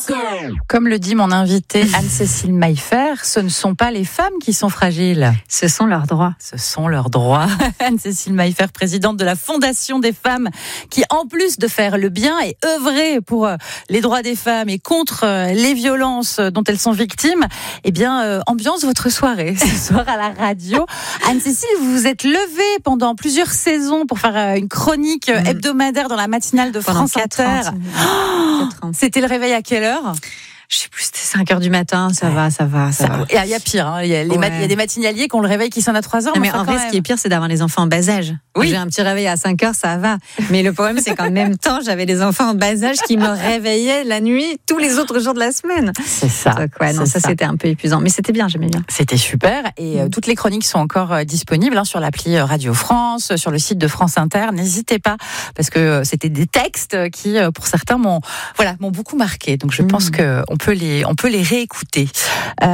Comme le dit mon invitée Anne-Cécile Maillefer, ce ne sont pas les femmes qui sont fragiles. Ce sont leurs droits. Ce sont leurs droits. Anne-Cécile Maillefer, présidente de la Fondation des femmes, qui en plus de faire le bien et œuvrer pour les droits des femmes et contre les violences dont elles sont victimes, ambiance votre soirée ce soir à la radio. Anne-Cécile, vous vous êtes levée pendant plusieurs saisons pour faire une chronique hebdomadaire dans la matinale de France Inter. C'était le réveil à quelle heure ? Je sais plus, c'était 5h du matin, ça va. Il y a pire, hein. Il y a des matinaliers qui ont le réveil qui sonne à 3h. Mais en vrai, ce qui est pire, c'est d'avoir les enfants en bas âge. Oui. J'ai un petit réveil à 5h, ça va. Mais le problème, c'est qu'en même temps, j'avais des enfants en bas âge qui me réveillaient la nuit, tous les autres jours de la semaine. C'est ça. Donc, ça, c'était un peu épuisant. Mais c'était bien, j'aimais bien. C'était super. Et toutes les chroniques sont encore disponibles sur l'appli Radio France, sur le site de France Inter. N'hésitez pas, parce que c'était des textes qui, pour certains, m'ont beaucoup marqué. Donc, je pense qu'on peut les réécouter. Et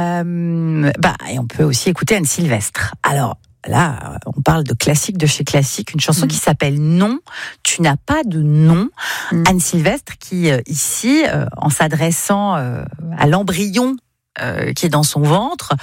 on peut aussi écouter Anne Sylvestre. Alors, là, on parle de classique de chez classique, une chanson qui s'appelle Non, tu n'as pas de nom. Anne Sylvestre qui, ici, en s'adressant à l'embryon qui est dans son ventre,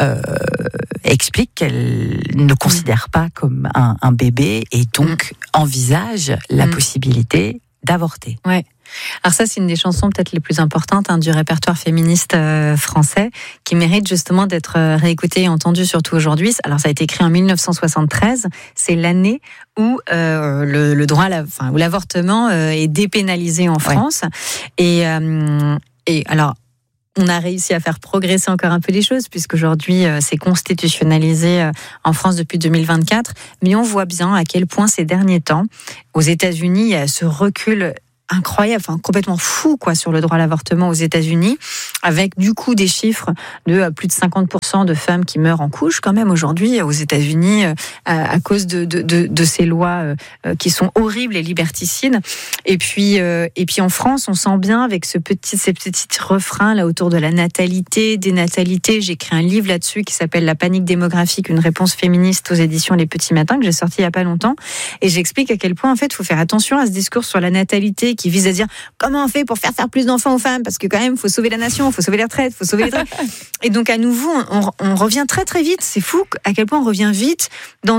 explique qu'elle ne considère pas comme un bébé et donc envisage la possibilité d'avorter. Ouais. Alors ça, c'est une des chansons peut-être les plus importantes du répertoire féministe français, qui mérite justement d'être réécoutée et entendue, surtout aujourd'hui. Alors ça a été écrit en 1973, c'est l'année où le droit où l'avortement est dépénalisé en France. Et alors, on a réussi à faire progresser encore un peu les choses, puisqu'aujourd'hui, c'est constitutionnalisé en France depuis 2024. Mais on voit bien à quel point ces derniers temps, aux États-Unis, il y a ce recul incroyable, complètement fou sur le droit à l'avortement aux États-Unis, avec du coup des chiffres de plus de 50% de femmes qui meurent en couche quand même aujourd'hui aux États-Unis à cause de ces lois qui sont horribles et liberticides. Et puis en France, on sent bien avec ces petits refrains là autour de la natalité, des natalités. J'ai écrit un livre là-dessus qui s'appelle La panique démographique, une réponse féministe aux éditions Les Petits Matins, que j'ai sorti il y a pas longtemps, et j'explique à quel point en fait il faut faire attention à ce discours sur la natalité qui vise à dire comment on fait pour faire plus d'enfants aux femmes, parce que quand même, il faut sauver la nation, il faut sauver les retraites, il faut sauver les trucs. Et donc, à nouveau, on revient très très vite. C'est fou à quel point on revient vite dans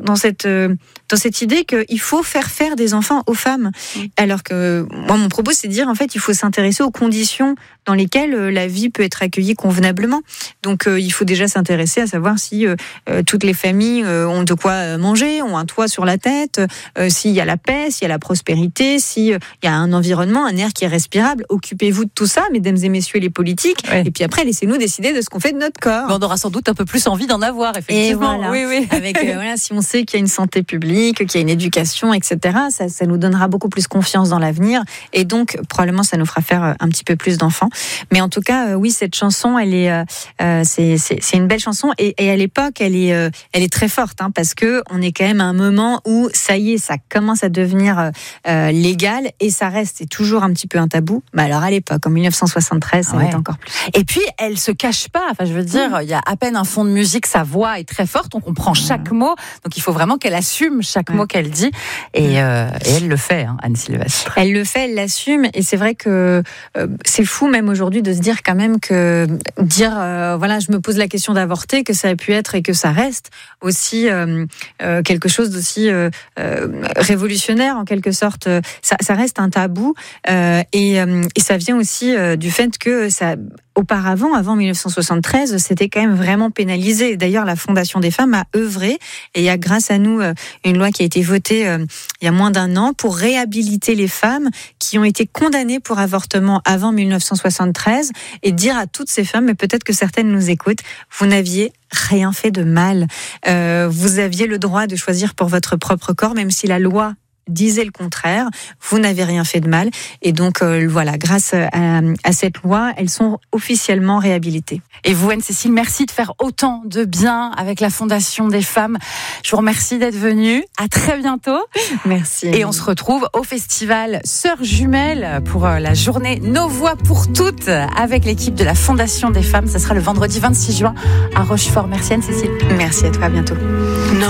cette idée qu'il faut faire des enfants aux femmes. Alors que moi, mon propos, c'est de dire, en fait, il faut s'intéresser aux conditions dans lesquelles la vie peut être accueillie convenablement. Donc, il faut déjà s'intéresser à savoir si toutes les familles ont de quoi manger, ont un toit sur la tête, s'il y a la paix, s'il y a la prospérité, s'il y a un environnement, un air qui est respirable. Occupez-vous de tout ça, mesdames et messieurs les politiques, et puis après, laissez-nous décider de ce qu'on fait de notre corps. Mais on aura sans doute un peu plus envie d'en avoir, effectivement. Et voilà. Oui. Avec, si on sait qu'il y a une santé publique, qu'il y a une éducation, etc., ça nous donnera beaucoup plus confiance dans l'avenir, et donc, probablement, ça nous fera faire un petit peu plus d'enfants. Mais en tout cas, oui, cette chanson, c'est une belle chanson, et à l'époque, elle est très forte, parce que on est quand même à un moment où, ça y est, ça commence à devenir légal, et ça reste toujours un petit peu un tabou. Mais alors à l'époque, en 1973, ça va être encore plus. Et puis elle se cache pas. Enfin, je veux dire, il y a à peine un fond de musique, sa voix est très forte, on comprend chaque mot. Donc il faut vraiment qu'elle assume chaque mot qu'elle dit. Et elle le fait, Anne Sylvestre. Elle le fait, elle l'assume. Et c'est vrai que c'est fou même aujourd'hui de se dire quand même que je me pose la question d'avorter, que ça a pu être et que ça reste aussi quelque chose d'aussi révolutionnaire en quelque sorte. Ça reste un tabou et ça vient aussi du fait que ça, auparavant, avant 1973, c'était quand même vraiment pénalisé. D'ailleurs, la Fondation des femmes a œuvré, et il y a grâce à nous une loi qui a été votée il y a moins d'un an pour réhabiliter les femmes qui ont été condamnées pour avortement avant 1973, et dire à toutes ces femmes, mais peut-être que certaines nous écoutent, vous n'aviez rien fait de mal. Vous aviez le droit de choisir pour votre propre corps, même si la loi disait le contraire, vous n'avez rien fait de mal. Et donc, grâce à cette loi, elles sont officiellement réhabilitées. Et vous, Anne-Cécile, merci de faire autant de bien avec la Fondation des femmes. Je vous remercie d'être venue. À très bientôt. Merci. Et on se retrouve au festival Sœurs Jumelles pour la journée Nos Voix pour Toutes avec l'équipe de la Fondation des femmes. Ça sera le vendredi 26 juin à Rochefort. Merci, Anne-Cécile. Merci à toi, à bientôt.